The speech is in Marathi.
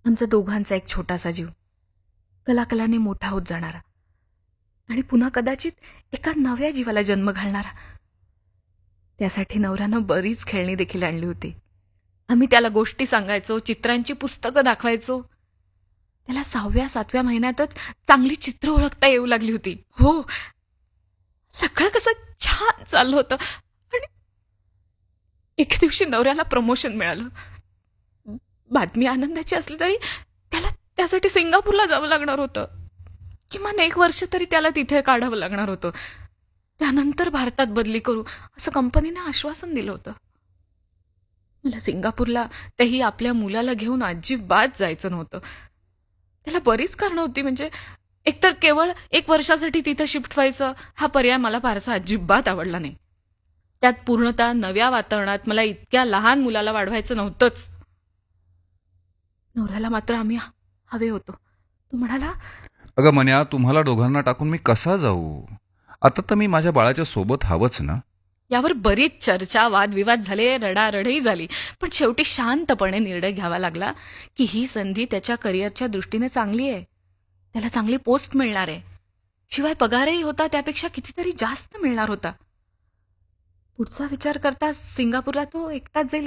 आमचा दोघांचा एक छोटासा जीव कलाकलाने मोठा होत जाणारा आणि पुन्हा कदाचित एका नव्या जीवाला जन्म घालणारा. त्यासाठी नवऱ्यानं बरीच खेळणी देखील आणली होती. आम्ही त्याला गोष्टी सांगायचो, चित्रांची पुस्तकं दाखवायचो. त्याला 6व्या-7व्या महिन्यातच चांगली चित्र ओळखता येऊ लागली होती. हो, सगळं कसं छान चाललं होतं. आणि एके दिवशी नवऱ्याला प्रमोशन मिळालं. बातमी आनंदाची असली तरी त्याला त्यासाठी सिंगापूरला जावं लागणार होतं. किमान 1 वर्ष तरी त्याला तिथे काढावं लागणार होतं. त्यानंतर भारतात बदली करू असं कंपनीने आश्वासन दिलं होतं. मला सिंगापूरला तेही आपल्या मुलाला घेऊन अजिबात जायचं नव्हतं. त्याला बरीच कारणं होती. म्हणजे एकतर केवळ 1 वर्षासाठी तिथं शिफ्ट व्हायचं हा पर्याय मला फारसा अजिबात आवडला नाही. त्यात पूर्णतः नव्या वातावरणात मला इतक्या लहान मुलाला वाढवायचं नव्हतंच. नवऱ्याला मात्र आम्ही हवे होतो. तो म्हणाला, अगं मन्या, तुम्हाला दोघांना टाकून मी कसा जाऊ? आता तर मी माझ्या बाळाच्या सोबत हवंच ना. यावर बरीच चर्चा, वादविवाद झाले, रडारडही झाली. पण शेवटी शांतपणे निर्णय घ्यावा लागला की ही संधी त्याच्या करिअरच्या दृष्टीने चांगली आहे. त्याला चांगली पोस्ट मिळणार आहे. शिवाय पगारही होता त्यापेक्षा कितीतरी जास्त मिळणार होता. पुढचा विचार करता सिंगापूरला तो एकटाच जाईल